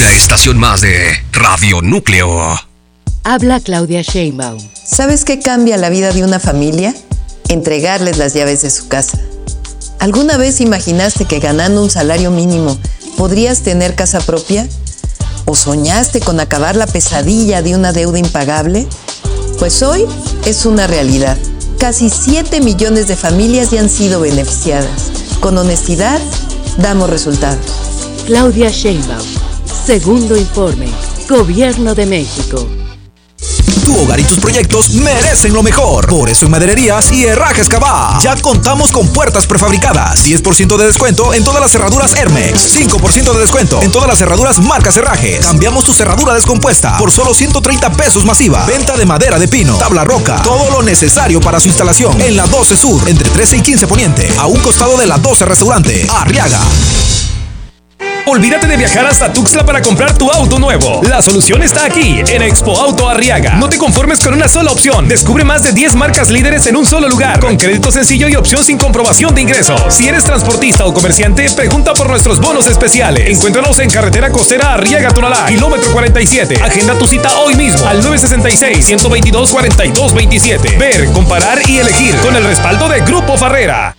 Una estación más de Radio Núcleo. Habla Claudia Sheinbaum. ¿Sabes qué cambia la vida de una familia? Entregarles las llaves de su casa. ¿Alguna vez imaginaste que ganando un salario mínimo podrías tener casa propia? ¿O soñaste con acabar la pesadilla de una deuda impagable? Pues hoy es una realidad. Casi 7 millones de familias ya han sido beneficiadas. Con honestidad, damos resultados. Claudia Sheinbaum. Segundo informe. Gobierno de México. Tu hogar y tus proyectos merecen lo mejor. Por eso en Madererías y Herrajes Cabá ya contamos con puertas prefabricadas, 10% de descuento en todas las cerraduras Hermex, 5% de descuento en todas las cerraduras marcas Herrajes. Cambiamos tu cerradura descompuesta por solo 130 pesos masiva. Venta de madera de pino, tabla roca, todo lo necesario para su instalación en la 12 Sur, entre 13 y 15 Poniente, a un costado de la 12 Restaurante, Arriaga. Olvídate de viajar hasta Tuxtla para comprar tu auto nuevo. La solución está aquí, en Expo Auto Arriaga. No te conformes con una sola opción. Descubre más de 10 marcas líderes en un solo lugar, con crédito sencillo y opción sin comprobación de ingresos. Si eres transportista o comerciante, pregunta por nuestros bonos especiales. Encuéntranos en Carretera Costera Arriaga-Tonalá, kilómetro 47. Agenda tu cita hoy mismo al 966-122-4227. Ver, comparar y elegir con el respaldo de Grupo Farrera.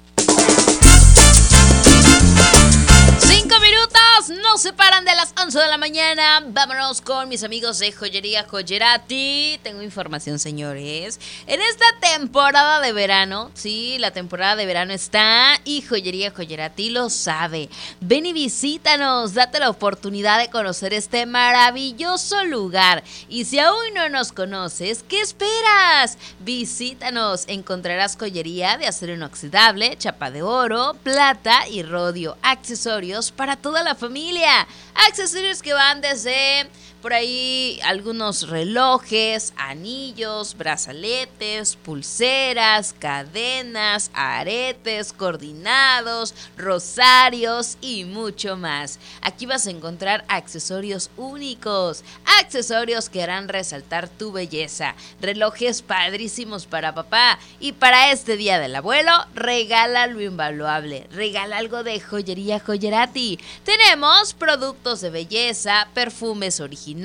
Nos separan de las 11 de la mañana. Vámonos con mis amigos de Joyería Joyerati. Tengo información, señores. En esta temporada de verano, sí, la temporada de verano está y Joyería Joyerati lo sabe. Ven y visítanos, date la oportunidad de conocer este maravilloso lugar. Y si aún no nos conoces, ¿qué esperas? Visítanos, encontrarás joyería de acero inoxidable, chapa de oro, plata y rodio, accesorios para toda la familia. Accesorios que van desde por ahí algunos relojes, anillos, brazaletes, pulseras, cadenas, aretes, coordinados, rosarios y mucho más. Aquí vas a encontrar accesorios únicos, accesorios que harán resaltar tu belleza, relojes padrísimos para papá. Y para este día del abuelo, regala lo invaluable, regala algo de Joyería Joyerati. Tenemos productos de belleza, perfumes originales,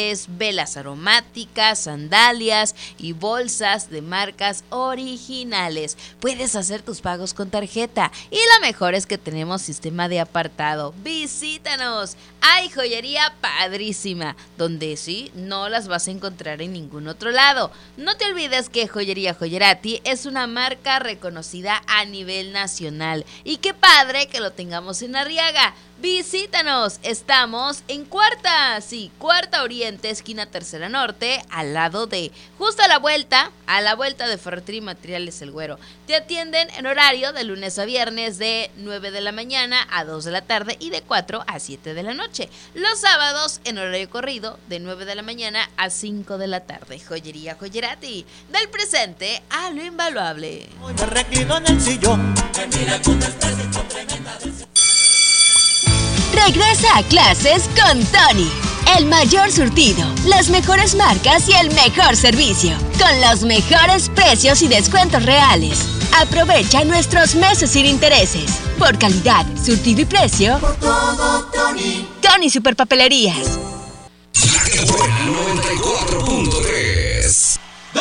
velas aromáticas, sandalias y bolsas de marcas originales. Puedes hacer tus pagos con tarjeta y lo mejor es que tenemos sistema de apartado. Visítanos. Hay joyería padrísima, donde sí, no las vas a encontrar en ningún otro lado. No te olvides que Joyería Joyerati es una marca reconocida a nivel nacional. Y qué padre que lo tengamos en Arriaga. Visítanos, estamos en Cuarta Oriente, esquina Tercera Norte, al lado de, justo a la vuelta de Ferretería y Materiales El Güero. Te atienden en horario de lunes a viernes de 9 de la mañana a 2 de la tarde y de 4 a 7 de la noche. Los sábados en horario corrido de 9 de la mañana a 5 de la tarde. Joyería Joyerati, del presente a lo invaluable. Me reclino en el sillón, me mira con desprecio y con tremenda decepción. Regresa a clases con Tony. El mayor surtido, las mejores marcas y el mejor servicio. Con los mejores precios y descuentos reales. Aprovecha nuestros meses sin intereses. Por calidad, surtido y precio. Por todo, Tony. Tony Superpapelerías. 94.3.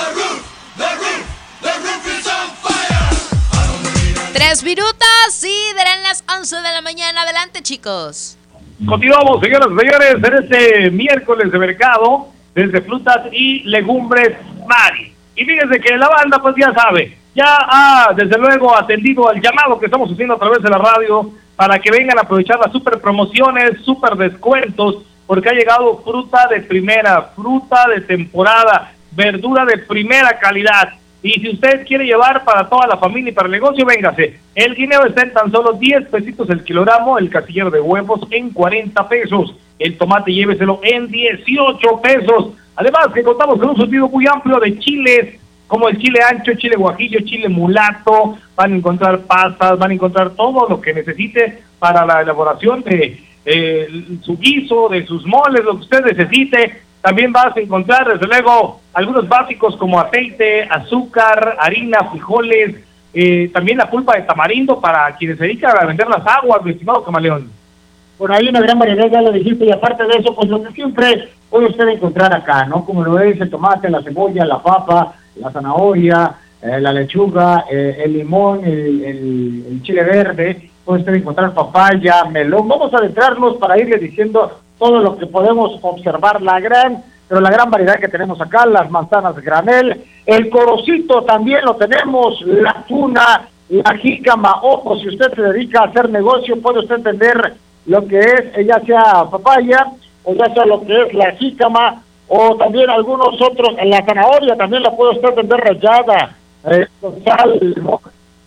The roof is on fire. 3 minutos y darán las 11 de la mañana. Adelante, chicos. Continuamos, señoras y señores, en este miércoles de mercado, desde frutas y legumbres Mari. Y fíjense que la banda, pues ya sabe, ya ha, desde luego, atendido al llamado que estamos haciendo a través de la radio para que vengan a aprovechar las super promociones, super descuentos, porque ha llegado fruta de primera, fruta de temporada, verdura de primera calidad. Y si usted quiere llevar para toda la familia y para el negocio, véngase. El guineo está en tan solo 10 pesitos el kilogramo, el casillero de huevos en 40 pesos. El tomate lléveselo en 18 pesos. Además que contamos con un surtido muy amplio de chiles, como el chile ancho, chile guajillo, chile mulato. Van a encontrar pastas, van a encontrar todo lo que necesite para la elaboración de su guiso, de sus moles, lo que usted necesite. También vas a encontrar, desde luego, algunos básicos como aceite, azúcar, harina, frijoles, también la pulpa de tamarindo para quienes se dedican a vender las aguas, mi estimado Camaleón. Por ahí una gran variedad, ya lo dijiste, y aparte de eso, pues lo que siempre puede usted encontrar acá, ¿no? Como lo es el tomate, la cebolla, la papa, la zanahoria, la lechuga, el limón, el chile verde, puede usted encontrar papaya, melón. Vamos a adentrarnos para irle diciendo todo lo que podemos observar, la gran variedad que tenemos acá, las manzanas granel, el corocito también lo tenemos, la tuna, la jícama. Ojo, si usted se dedica a hacer negocio, puede usted vender lo que es, ya sea papaya, o ya sea lo que es la jícama, o también algunos otros, la zanahoria también la puede usted vender rallada, con sal, limón.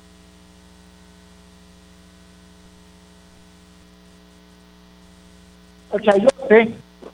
El chayote,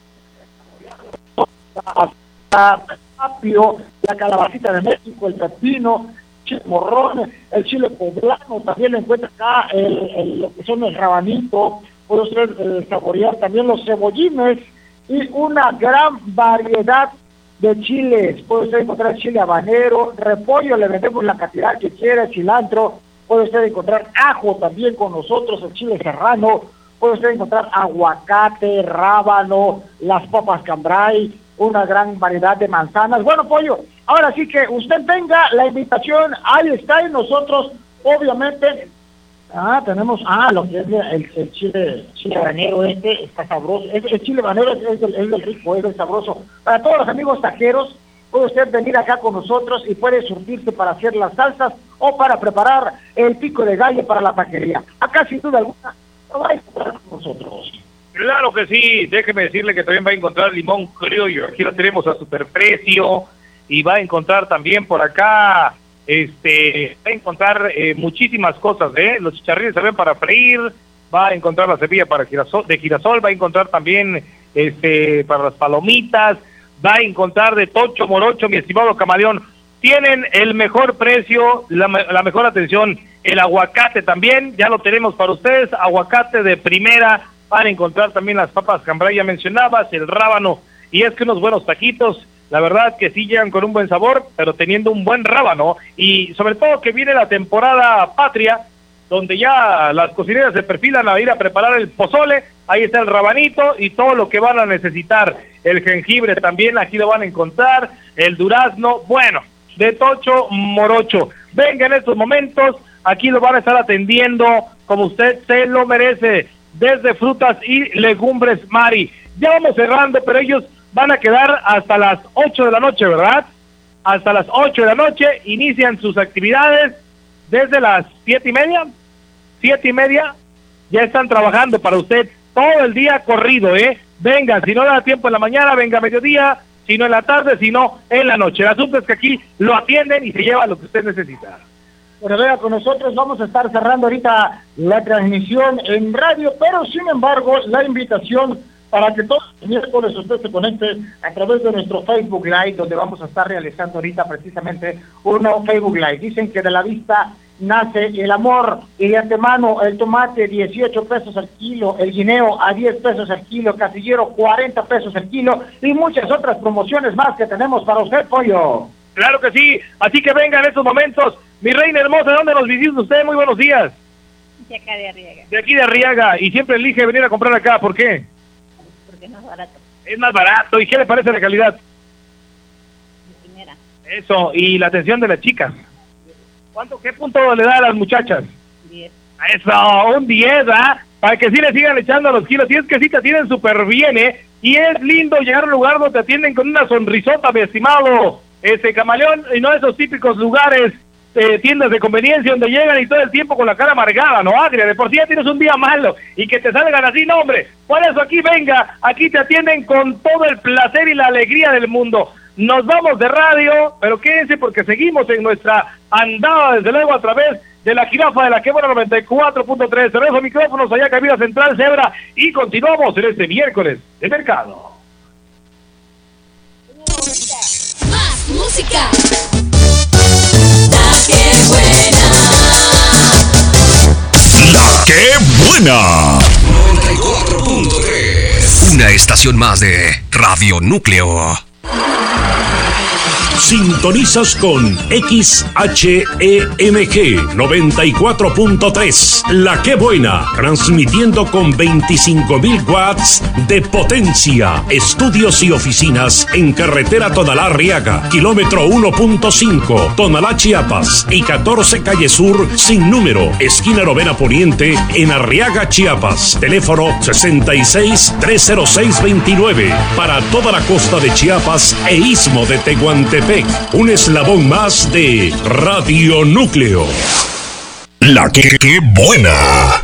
apio, la calabacita de México, el pepino, chile morrón, el chile poblano, también lo encuentra acá, lo que son el rabanito, puede usted saborear también los cebollines y una gran variedad de chiles. Puede usted encontrar chile habanero, repollo, le vendemos la cantidad que quiera, cilantro, puede usted encontrar ajo también con nosotros, el chile serrano, puede usted encontrar aguacate, rábano, las papas cambray, una gran variedad de manzanas. Bueno, Pollo, ahora sí que usted venga, la invitación, ahí está, y nosotros, obviamente, tenemos, lo que es el chile habanero, está sabroso, el chile habanero es del rico, es del sabroso. Para todos los amigos taqueros, puede usted venir acá con nosotros y puede surtirse para hacer las salsas o para preparar el pico de gallo para la taquería. Acá, sin duda alguna, lo va a encontrar con nosotros. Claro que sí, déjeme decirle que también va a encontrar limón criollo, aquí lo tenemos a superprecio, y va a encontrar también por acá, va a encontrar muchísimas cosas, los chicharrines también para freír, va a encontrar la semilla de girasol, va a encontrar también para las palomitas, va a encontrar de tocho, morocho, mi estimado camaleón. Tienen el mejor precio, la mejor atención. El aguacate también, ya lo tenemos para ustedes, aguacate de primera. Van a encontrar también las papas cambray, ya mencionabas, el rábano, y es que unos buenos taquitos, la verdad que sí llegan con un buen sabor, pero teniendo un buen rábano, y sobre todo que viene la temporada patria, donde ya las cocineras se perfilan a ir a preparar el pozole. Ahí está el rabanito y todo lo que van a necesitar, el jengibre también, aquí lo van a encontrar, el durazno, bueno, de tocho morocho. Venga en estos momentos, aquí lo van a estar atendiendo como usted se lo merece, desde Frutas y Legumbres Mari. Ya vamos cerrando, pero ellos van a quedar hasta las 8 de la noche, ¿verdad? Hasta las 8 de la noche inician sus actividades desde las 7:30. 7:30 ya están trabajando para usted todo el día corrido, Vengan, si no le da tiempo en la mañana, venga a mediodía, si no en la tarde, si no en la noche. El asunto es que aquí lo atienden y se lleva lo que usted necesita. Bueno, vea, con nosotros vamos a estar cerrando ahorita la transmisión en radio, pero sin embargo, la invitación para que todos los miércoles usted se conecte a través de nuestro Facebook Live, donde vamos a estar realizando ahorita precisamente un Facebook Live. Dicen que de la vista nace el amor, y de antemano el tomate 18 pesos al kilo, el guineo a 10 pesos al kilo, casillero 40 pesos al kilo, y muchas otras promociones más que tenemos para usted, Pollo. Claro que sí, así que venga en estos momentos. Mi reina hermosa, ¿de dónde nos visita usted? Muy buenos días. De acá de Arriaga. De aquí de Arriaga, y siempre elige venir a comprar acá, ¿por qué? Porque es más barato. Es más barato, ¿y qué le parece la calidad? De primera. Eso, y la atención de las chicas. ¿Qué punto le da a las muchachas? 10. Eso, un 10, para que sí le sigan echando los kilos. Y es que sí te atienden súper bien, y es lindo llegar a un lugar donde te atienden con una sonrisota, mi estimado camaleón, y no esos típicos lugares, tiendas de conveniencia donde llegan y todo el tiempo con la cara amargada, ¿no, Adria? De por sí ya tienes un día malo y que te salgan así, no, hombre. Por eso aquí venga, aquí te atienden con todo el placer y la alegría del mundo. Nos vamos de radio, pero quédense porque seguimos en nuestra andada, desde luego, a través de la jirafa de la Quebra 94.3. Cerramos micrófonos allá, cabina central, Zebra, y continuamos en este miércoles de mercado. Más música. La que buena. La que buena. 94.3. Una estación más de Radio Núcleo. Sintonizas con XHEMG 94.3, La Que Buena, transmitiendo con 25,000 watts de potencia. Estudios y oficinas en carretera Tonalá-Arriaga, kilómetro 1.5, Tonalá, Chiapas, y 14 Calle Sur, sin número, esquina Novena Poniente, en Arriaga, Chiapas. Teléfono 66-306-29, para toda la costa de Chiapas e istmo de Tehuantepec. Un eslabón más de Radio Núcleo. La que buena.